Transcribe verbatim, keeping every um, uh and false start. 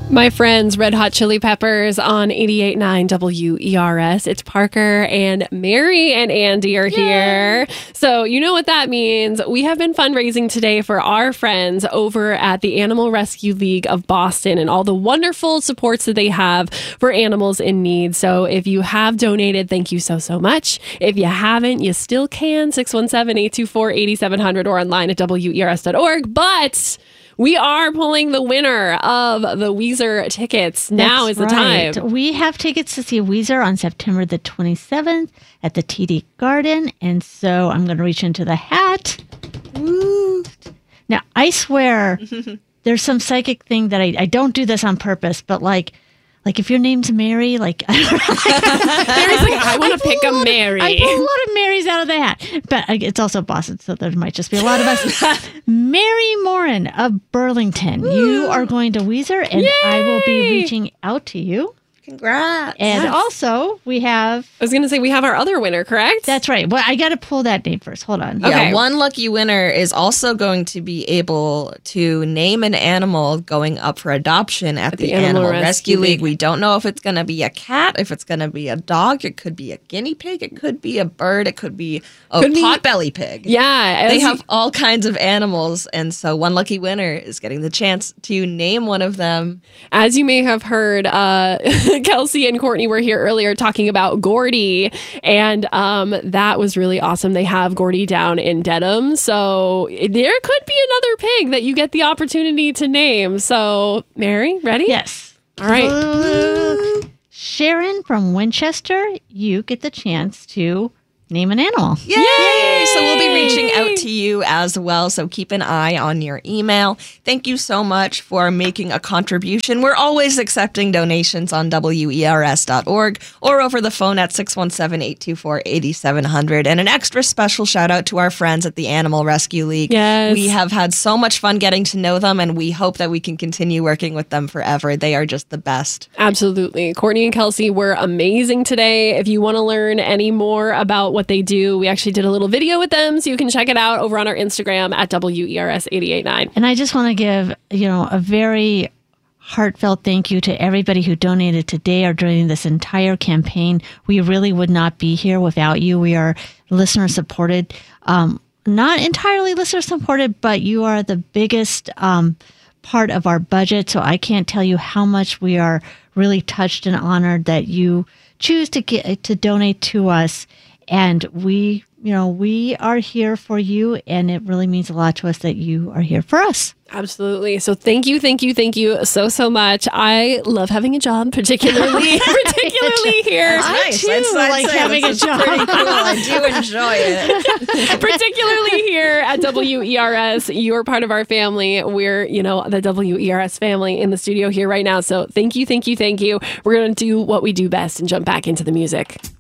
My friends, Red Hot Chili Peppers on eighty-eight point nine W E R S. It's Parker and Mary and Andy are here. So you know what that means. We have been fundraising today for our friends over at the Animal Rescue League of Boston and all the wonderful supports that they have for animals in need. So if you have donated, thank you so, so much. If you haven't, you still can. six one seven, eight two four, eight seven zero zero or online at W E R S dot org. But we are pulling the winner of the Weezer tickets. Now That's is the right. time. We have tickets to see Weezer on September the twenty-seventh at the T D Garden. And so I'm going to reach into the hat. Woo. Now, I swear there's some psychic thing that I, I don't do this on purpose, but like, like if your name's Mary, like, Mary's like, I want to pick a lot Mary. Of, I pull a lot of Marys out of the hat. But it's also Boston, so there might just be a lot of us. Mary Morin of Burlington, Woo. You are going to Weezer, and Yay! I will be reaching out to you. Congrats. And Yes. also, we have... I was going to say, we have our other winner, correct? That's right. Well, I got to pull that name first. Hold on. Yeah, Okay. one lucky winner is also going to be able to name an animal going up for adoption at, At the, the Animal, Animal Rescue, Rescue League. League. We don't know if it's going to be a cat, if it's going to be a dog, it could be a guinea pig, it could be a bird, it could be a Could be- potbelly pig. Yeah. They as have you- all kinds of animals, and so one lucky winner is getting the chance to name one of them. As you may have heard, uh, Kelsey and Courtney were here earlier talking about Gordy, and um, that was really awesome. They have Gordy down in Dedham, so there could be another pig that you get the opportunity to name. So, Mary, ready? Yes. All right. Uh, Sharon from Winchester, you get the chance to name an animal. Yay! So we'll be reaching out to you as well. So keep an eye on your email. Thank you so much for making a contribution. We're always accepting donations on W E R S dot org or over the phone at six one seven, eight two four, eight seven zero zero. And an extra special shout out to our friends at the Animal Rescue League. Yes. We have had so much fun getting to know them, and we hope that we can continue working with them forever. They are just the best. Absolutely. Courtney and Kelsey were amazing today. If you want to learn any more about what they do, we actually did a little video with them, so you can check it out over on our Instagram at W E R S eight eight nine. And I just want to give, you know, a very heartfelt thank you to everybody who donated today or during this entire campaign. We really would not be here without you. We are listener supported, um, not entirely listener supported, but you are the biggest um, part of our budget. So I can't tell you how much we are really touched and honored that you choose to get to donate to us. And we, you know, we are here for you, and it really means a lot to us that you are here for us. Absolutely. So thank you, thank you, thank you so, so much. I love having a job, particularly, particularly here. I too like having a job. Pretty cool. I do enjoy it. Particularly here at W E R S. You're part of our family. We're, you know, the W E R S family in the studio here right now. So thank you, thank you, thank you. We're going to do what we do best and jump back into the music.